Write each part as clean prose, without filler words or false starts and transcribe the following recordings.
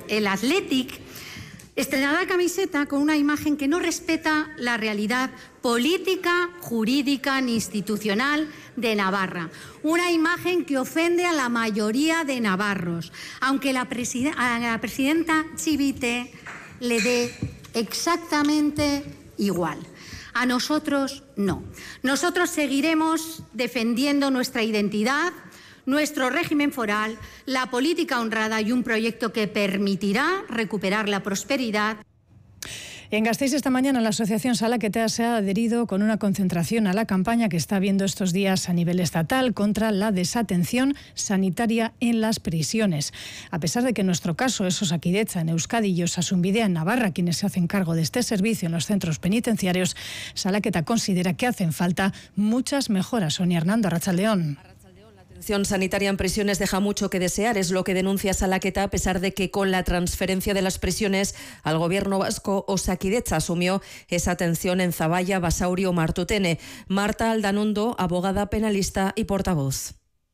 el Athletic estrenará camiseta con una imagen que no respeta la realidad política, jurídica ni institucional de Navarra. Una imagen que ofende a la mayoría de navarros, aunque a la presidenta Chivite le dé exactamente igual. A nosotros no. Nosotros seguiremos defendiendo nuestra identidad, nuestro régimen foral, la política honrada y un proyecto que permitirá recuperar la prosperidad. En Gasteiz esta mañana la Asociación Salaqueta se ha adherido con una concentración a la campaña que está habiendo estos días a nivel estatal contra la desatención sanitaria en las prisiones. A pesar de que en nuestro caso es Osakidetza en Euskadi y Osasunbidea en Navarra quienes se hacen cargo de este servicio en los centros penitenciarios, Salaqueta considera que hacen falta muchas mejoras. Sonia Hernando, Arratsaldeón. La atención sanitaria en prisiones deja mucho que desear, es lo que denuncia Salaqueta, a pesar de que con la transferencia de las prisiones al gobierno vasco, Osakidetza asumió esa atención en Zaballa, Basauri o Martutene. Marta Aldanondo, abogada penalista y portavoz.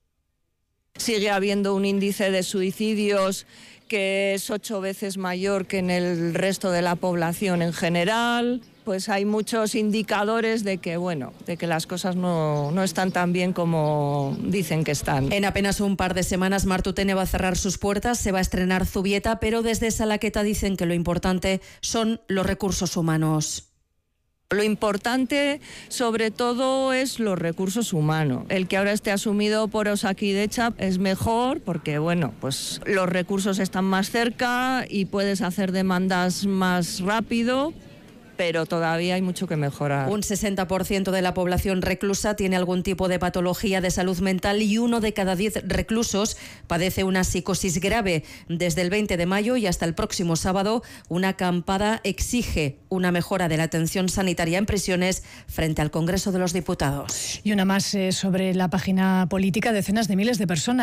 Sigue habiendo un índice de suicidios que es 8 veces mayor que en el resto de la población en general. Pues hay muchos indicadores de que, de que las cosas no están tan bien como dicen que están. En apenas un par de semanas Martutene va a cerrar sus puertas, se va a estrenar Zubieta, pero desde Salaqueta dicen que lo importante son los recursos humanos. Lo importante, sobre todo, es los recursos humanos. El que ahora esté asumido por Osakidetza es mejor porque, pues los recursos están más cerca y puedes hacer demandas más rápido, pero todavía hay mucho que mejorar. Un 60% de la población reclusa tiene algún tipo de patología de salud mental y 1 de cada 10 reclusos padece una psicosis grave. Desde el 20 de mayo y hasta el próximo sábado, una acampada exige una mejora de la atención sanitaria en prisiones frente al Congreso de los Diputados. Y una más sobre la página política. Decenas de miles de personas